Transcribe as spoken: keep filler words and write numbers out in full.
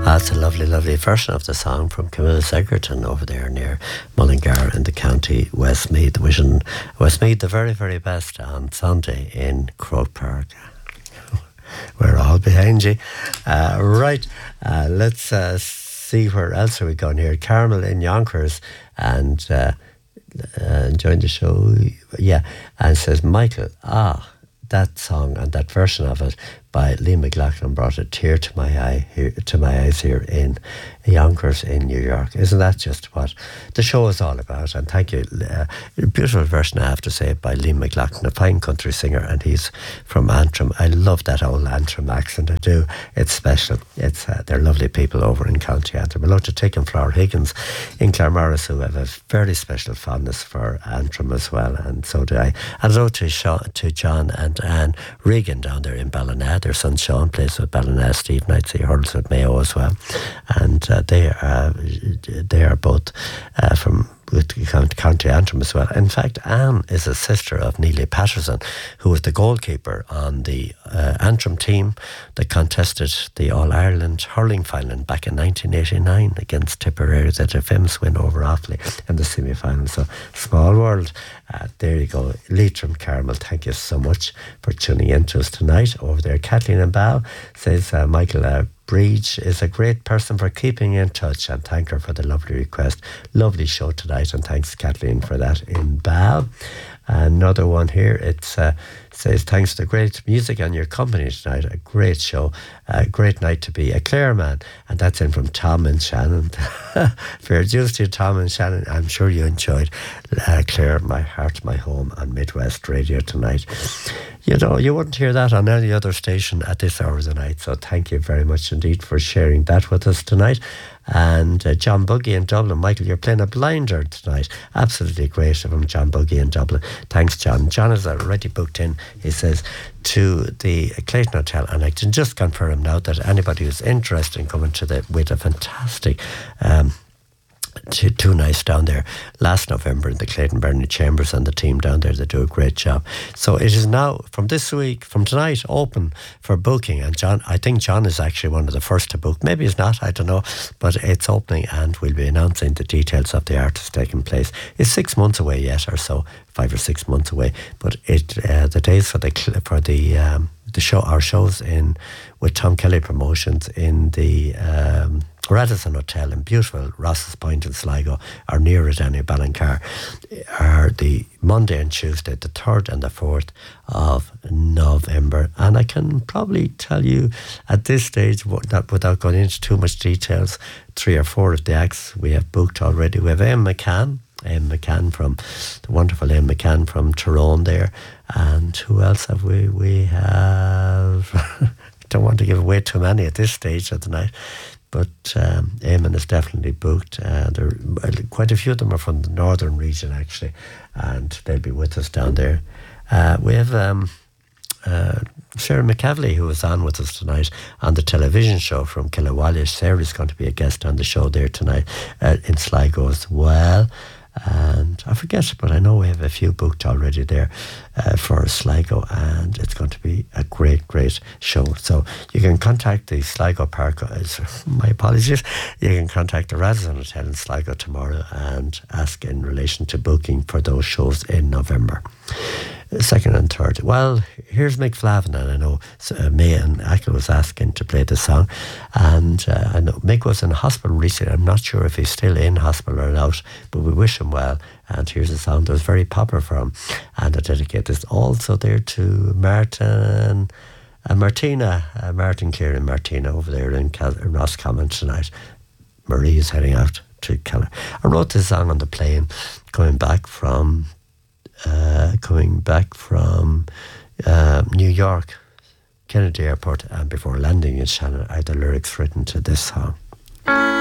That's a lovely, lovely version of the song from Camilla Egerton over there near Mullingar in the county Westmeath. Wishing Westmeath the very, very best on Sunday in Croke Park. We're all behind you. Uh, right, uh, let's uh, see where else are we going here. Carmel in Yonkers and uh, uh, enjoying the show. Yeah, and says, Michael, ah, that song and that version of it by Lee McLaughlin brought a tear to my eye here, to my eyes here in Yonkers in New York. Isn't that just what the show is all about? And thank you. Uh, beautiful version, I have to say, by Lee McLaughlin, a fine country singer, and he's from Antrim. I love that old Antrim accent. I do. It's special. It's uh, they're lovely people over in County Antrim. Hello to Tick and Flower Higgins in Claremorris, who have a very special fondness for Antrim as well, and so do I. And hello to Sean, to John and Anne Regan down there in Ballina. Their son Sean plays with Ballina. Steve Knightsey hurls with Mayo as well, and uh, they are they are both uh, from with County Antrim as well. In fact, Anne is a sister of Neely Patterson, who was the goalkeeper on the uh, Antrim team that contested the All-Ireland hurling final back in nineteen eighty-nine against Tipperary, that a famous win over Offaly in the semi-final. So, small world. Uh, there you go. Leitrim Carmel, thank you so much for tuning in to us tonight over there. Kathleen and Bow says, uh, Michael uh, Breach is a great person for keeping in touch, and thank her for the lovely request. Lovely show tonight, and thanks Kathleen for that in Bow. Another one here, it uh, says, thanks to the great music and your company tonight. A great show, a great night to be a Clare man. And that's in from Tom and Shannon. Fair dues to you, Tom and Shannon. I'm sure you enjoyed uh, Clare, my heart, my home on Midwest Radio tonight. You know, you wouldn't hear that on any other station at this hour of the night. So thank you very much indeed for sharing that with us tonight. And uh, John Buggy in Dublin. Michael, you're playing a blinder tonight. Absolutely great from John Buggy in Dublin. Thanks, John. John is already booked in, he says, to the Clayton Hotel. And I can just confirm now that anybody who's interested in coming to the with a fantastic um, Two, two nights down there last November in the Clayton Burnley Chambers, and the team down there, they do a great job. So it is now from this week, from tonight, open for booking. And John, I think John is actually one of the first to book. Maybe he's not, I don't know, but it's opening, and we'll be announcing the details of the artist taking place. It's six months away yet, or so, five or six months away. But it uh, the days for the for the um, the show, our shows in with Tom Kelly Promotions in the Um, Radisson Hotel in beautiful Ross's Point in Sligo, or near it anyway, Ballincar, are the Monday and Tuesday, the third and the fourth of November. And I can probably tell you at this stage, that without going into too much details, three or four of the acts we have booked already. We have Em McCann, Em McCann from, the wonderful Em McCann from Tyrone there. And who else have we? We have, don't want to give away too many at this stage of the night. But um, Eamon is definitely booked. Uh, there, quite a few of them are from the northern region, actually, and they'll be with us down there. Uh, we have um, uh, Sarah McCavely, who was on with us tonight on the television show from Killawalla. Sarah's going to be a guest on the show there tonight uh, in Sligo as well. And I forget, but I know we have a few booked already there uh, for Sligo, and it's going to be a great, great show. So you can contact the Sligo Park, uh, my apologies, you can contact the Radisson Hotel in Sligo tomorrow and ask in relation to booking for those shows in November. Second and third. Well, here's Mick Flavin, and I know uh, May and Ackle was asking to play this song, and uh, I know Mick was in hospital recently. I'm not sure if he's still in hospital or out, but we wish him well. And here's a song that was very popular for him, and I dedicate this also there to Martin and Martina, uh, Martin Clear and Martina over there in, Cal- in Roscommon tonight. Marie is heading out to Keller. I wrote this song on the plane coming back from Uh, coming back from uh, New York, Kennedy Airport, and before landing in Shannon, I had the lyrics written to this song.